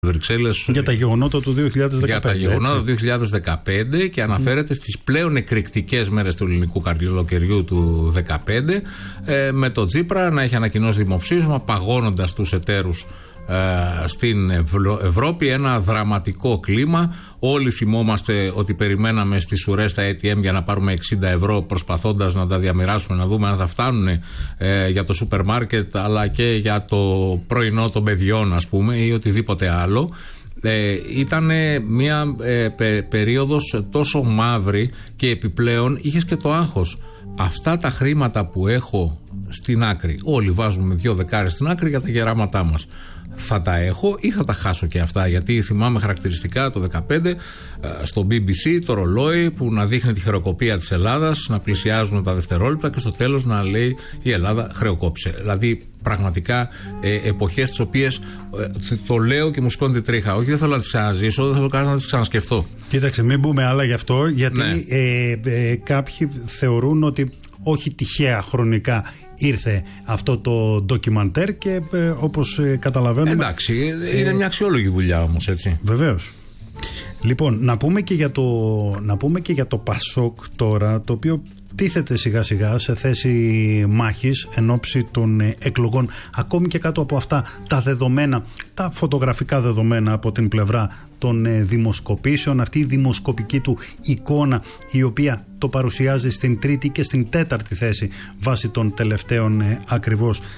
Βρυξέλλες για τα γεγονότα του 2015. Για τα γεγονότα του 2015 και αναφέρεται στις πλέον εκρηκτικές μέρες του ελληνικού καρκινοκαιριού του 2015, με τον Τσίπρα να έχει ανακοινώσει δημοψήφισμα παγώνοντας τους εταίρους στην Ευρώπη. Ένα δραματικό κλίμα. Όλοι θυμόμαστε ότι περιμέναμε στις ουρές τα ATM για να πάρουμε 60 ευρώ, προσπαθώντας να τα διαμοιράσουμε, να δούμε αν θα φτάνουν για το σούπερ μάρκετ αλλά και για το πρωινό των παιδιών, ας πούμε, ή οτιδήποτε άλλο. Ήταν μια περίοδος τόσο μαύρη και επιπλέον είχες και το άγχος. Αυτά τα χρήματα που έχω στην άκρη, όλοι βάζουμε 2 δεκάρες στην άκρη για τα γεράματά μας, θα τα έχω ή θα τα χάσω και αυτά? Γιατί θυμάμαι χαρακτηριστικά το 2015 στο BBC το ρολόι που να δείχνει τη χρεοκοπία της Ελλάδας, να πλησιάζουν τα δευτερόλεπτα και στο τέλος να λέει η Ελλάδα χρεοκόπησε. Δηλαδή πραγματικά εποχές τις οποίες το λέω και μου σκόνει τη τρίχα. Όχι, δεν θέλω να τις ξαναζήσω, δεν θέλω καν να τις ξανασκεφτώ. Κοίταξε, μην μπούμε άλλα γι' αυτό, γιατί κάποιοι θεωρούν ότι όχι τυχαία χρονικά ήρθε αυτό το ντοκιμαντέρ και όπως καταλαβαίνουμε... Εντάξει, είναι μια αξιόλογη δουλειά όμως, έτσι. Βεβαίως. Λοιπόν, να πούμε και για το Πασόκ τώρα, το οποίο τίθεται σιγά σιγά σε θέση μάχης εν ώψη των εκλογών. Ακόμη και κάτω από αυτά τα δεδομένα, τα φωτογραφικά δεδομένα από την πλευρά των δημοσκοπήσεων, αυτή η δημοσκοπική του εικόνα η οποία το παρουσιάζει στην 3η και στην 4η θέση βάσει των τελευταίων ακριβώς